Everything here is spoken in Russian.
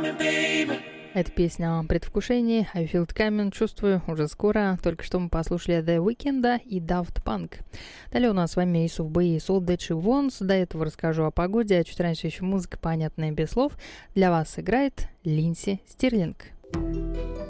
Эта песня о предвкушении, I Feel It Coming, чувствую, уже скоро. Только что мы послушали The Weeknd и Daft Punk. Далее у нас с вами Ace of Base, All That She Wants. До этого расскажу о погоде, а чуть раньше еще музыка, понятная без слов. Для вас играет Линдси Стирлинг.